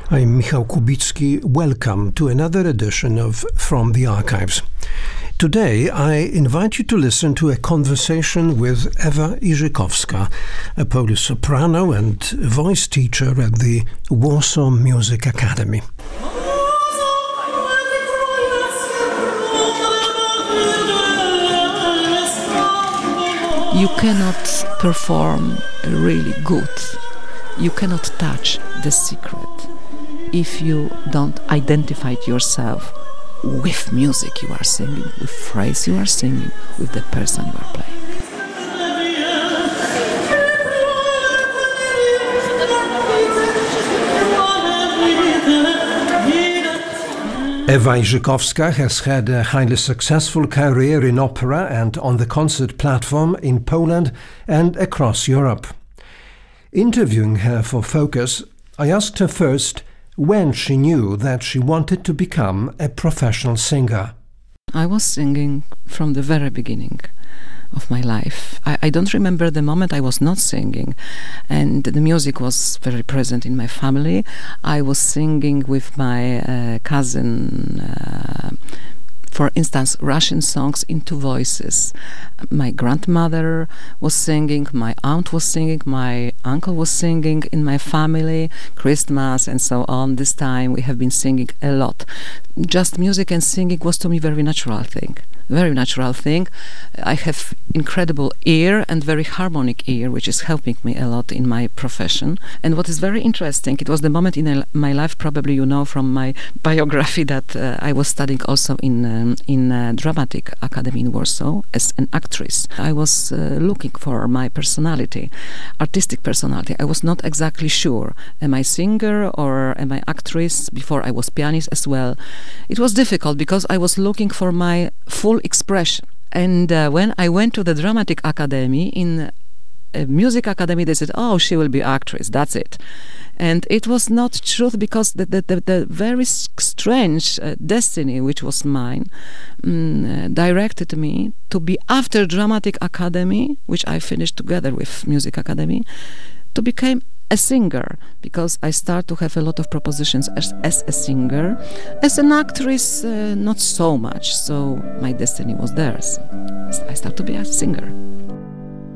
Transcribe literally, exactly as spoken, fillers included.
I'm Michał Kubicki. Welcome to another edition of From the Archives. Today, I invite you to listen to a conversation with Ewa Iżykowska, a Polish soprano and voice teacher at the Warsaw Music Academy. You cannot perform really good. You cannot touch the secret if you don't identify yourself with music you are singing, with phrase you are singing, with the person you are playing. Ewa Iżykowska has had a highly successful career in opera and on the concert platform in Poland and across Europe. Interviewing her for Focus, I asked her first when she knew that she wanted to become a professional singer. I was singing from the very beginning of my life. I, I don't remember the moment I was not singing, and the music was very present in my family. I was singing with my uh, cousin, uh, for instance, Russian songs in two voices. My grandmother was singing, my aunt was singing, my uncle was singing in my family, Christmas and so on. This time we have been singing a lot. Just music and singing was to me very natural thing. Very natural thing. I have incredible ear and very harmonic ear, which is helping me a lot in my profession. And what is very interesting, it was the moment in a, my life, probably you know from my biography, that uh, I was studying also in um, in uh, Dramatic Academy in Warsaw as an actress. I was uh, looking for my personality, artistic personality. I was not exactly sure, am I singer or am I actress? Before I was pianist as well. It was difficult because I was looking for my full expression. And uh, when I went to the Dramatic Academy, in a music academy, they said, oh, she will be actress, that's it. And it was not truth, because the, the, the, the very strange uh, destiny which was mine um, uh, directed me to be, after Dramatic Academy, which I finished together with Music Academy, to become a singer, because I start to have a lot of propositions as, as a singer. As an actress, uh, not so much, so my destiny was there. So I start to be a singer.